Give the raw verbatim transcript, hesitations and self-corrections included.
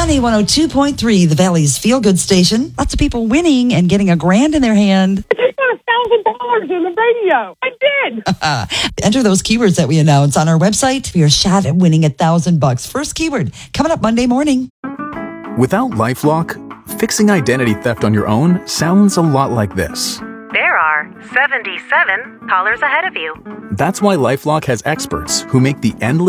Sunny one oh two point three, the Valley's feel-good station. Lots of people winning and getting a grand in their hand. I just won a thousand dollars on the radio. I did. Enter those keywords that we announce on our website for your shot at winning a thousand bucks. First keyword coming up Monday morning. Without LifeLock, fixing identity theft on your own sounds a lot like this. There are seventy-seven callers ahead of you. That's why LifeLock has experts who make the endless